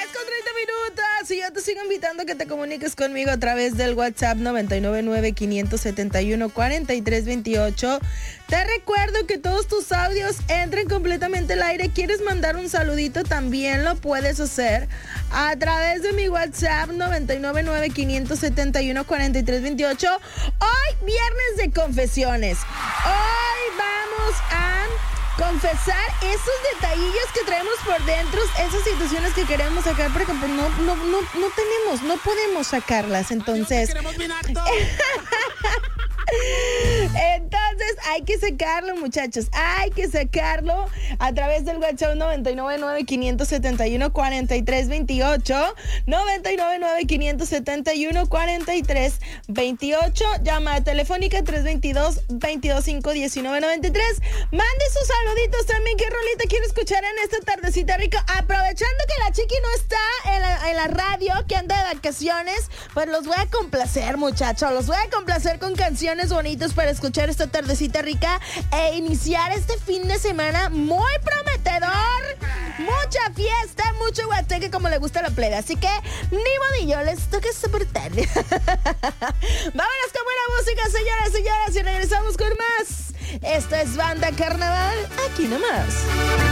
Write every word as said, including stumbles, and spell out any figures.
con treinta minutos y yo te sigo invitando a que te comuniques conmigo a través del WhatsApp noventa y nueve nueve, quinientos setenta y uno, cuarenta y tres veintiocho. Te recuerdo que todos tus audios entren completamente al aire. ¿Quieres mandar un saludito? También lo puedes hacer a través de mi WhatsApp noventa y nueve nueve, quinientos setenta y uno, cuarenta y tres veintiocho. Hoy viernes de confesiones. Hoy vamos a confesar esos detallillos que traemos por dentro, esas situaciones que queremos sacar, porque pues no, no, no, no tenemos, no podemos sacarlas, entonces... Entonces hay que sacarlo, muchachos, hay que sacarlo a través del WhatsApp noventa y nueve nueve, quinientos setenta y uno, cuarenta y tres veintiocho, noventa y nueve nueve, quinientos setenta y uno, cuarenta y tres veintiocho, llamada telefónica tres dos dos, veintidós cinco, diecinueve noventa y tres. Mande sus saluditos también. ¿Qué rolita quiero escuchar en esta tardecita rica? Aprovechando que la chiqui no está en la, en la radio, que anda de vacaciones, pues los voy a complacer, muchachos, los voy a complacer con canciones bonitos para escuchar esta tardecita rica e iniciar este fin de semana muy prometedor. Mucha fiesta, mucho guateque como le gusta a la plebe. Así que ni modillo, les toca soportar. Vámonos con buena música, señoras y señores, y regresamos con más. Esto es Banda Carnaval, aquí nomás.